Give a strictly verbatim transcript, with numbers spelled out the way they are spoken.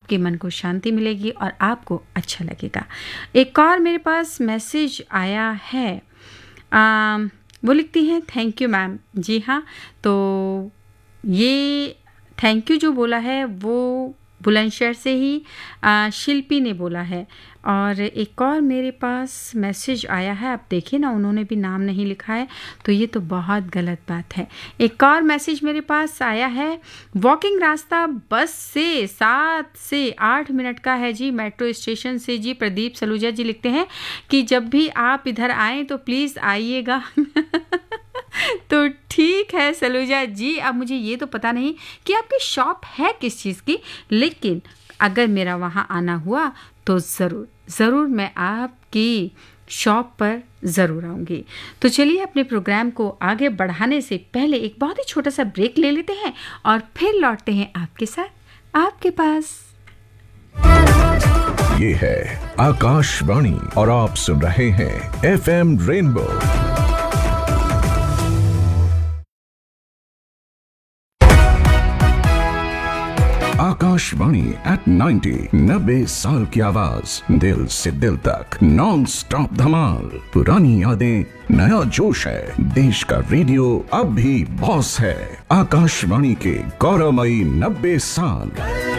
आपके मन को शांति मिलेगी और आपको अच्छा लगेगा। एक और मेरे पास मैसेज आया है, आ, वो लिखती हैं थैंक यू मैम। जी हाँ, तो ये थैंक यू जो बोला है वो बुलंदशहर से ही आ, शिल्पी ने बोला है। और एक और मेरे पास मैसेज आया है, आप देखिए ना उन्होंने भी नाम नहीं लिखा है, तो ये तो बहुत गलत बात है। एक और मैसेज मेरे पास आया है, वॉकिंग रास्ता बस से सात से आठ मिनट का है जी, मेट्रो स्टेशन से जी। प्रदीप सलूजा जी लिखते हैं कि जब भी आप इधर आएँ तो प्लीज़ आइएगा। तो ठीक है सलूजा जी, अब मुझे ये तो पता नहीं कि आपकी शॉप है किस चीज़ की, लेकिन अगर मेरा वहाँ आना हुआ तो ज़रूर ज़रूर मैं आपकी शॉप पर ज़रूर आऊँगी। तो चलिए अपने प्रोग्राम को आगे बढ़ाने से पहले एक बहुत ही छोटा सा ब्रेक ले लेते हैं और फिर लौटते हैं आपके साथ आपके पास। ये है आकाशवाणी और आप सुन रहे हैं F M rainbow. Akashvani eight ninety, नब्बे साल की आवाज, दिल से दिल तक नॉन स्टॉप धमाल। पुरानी यादें, नया जोश है, देश का रेडियो अब भी बॉस है। आकाशवाणी के गौरवमयी नब्बे साल।